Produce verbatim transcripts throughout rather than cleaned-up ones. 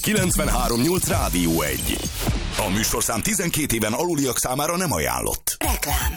kilencvenhárom nyolc Rádió egy. A műsorszám tizenkét éven aluliak számára nem ajánlott. Reklám.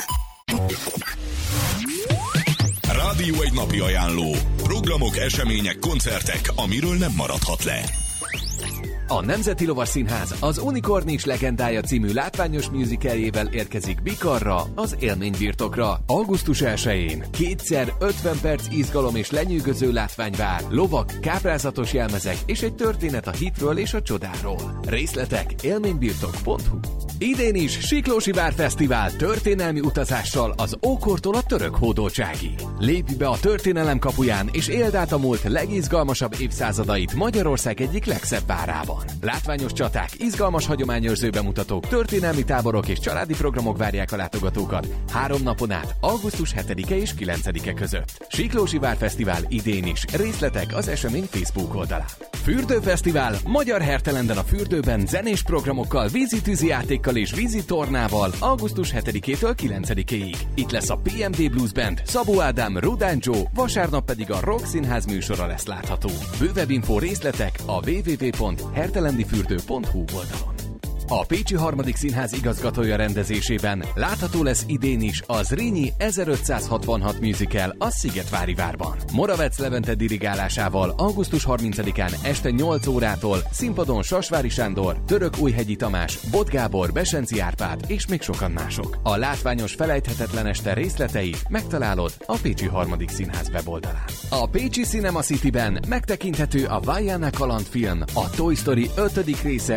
Rádió egy napi ajánló. Programok, események, koncertek, amiről nem maradhat le. A Nemzeti Lovasszínház az Unikornis legendája című látványos musicaljével érkezik Bikarra, az élménybirtokra. augusztus elsején kétszer ötven perc izgalom és lenyűgöző látvány vár, lovak, káprázatos jelmezek és egy történet a hitről és a csodáról. Részletek élménybirtok pont hu. Idén is Siklósi Várfesztivál történelmi utazással az ókortól a török hódoltságig. Lépj be a történelem kapuján és éld át a múlt legizgalmasabb évszázadait Magyarország egyik legszebb várában. Látványos csaták, izgalmas hagyományőrző bemutatók, történelmi táborok és családi programok várják a látogatókat három napon át, augusztus hetedike és kilencedike között. Siklósi Várfesztivál idén is. Részletek az esemény Facebook oldalán. Fürdőfesztivál, magyar hertelenden a fürdőben zenés programokkal, vízi-tűzi játékkal és vízi tornával augusztus hetedikétől kilencedikéig. Itt lesz a pé em dé Blues Band, Szabó Ádám, Rudán Joe, vasárnap pedig a Rock Színház műsora lesz látható. Bővebb info, részletek a double-u double-u double-u pont hertelendifürdő pont hu oldalon. A Pécsi Harmadik Színház igazgatója rendezésében látható lesz idén is a Zrínyi ezerötszázhatvanhat musical a Szigetvári Várban. Moravec Levente dirigálásával augusztus harmincadikán este nyolc órától színpadon Sasvári Sándor, Törökújhegyi Tamás, Bot Gábor, Besenci Árpád és még sokan mások. A látványos felejthetetlen este részleteit megtalálod a Pécsi Harmadik Színház weboldalán. A Pécsi Cinema Cityben megtekinthető a Vaiana kalandfilm, a Toy Story ötödik része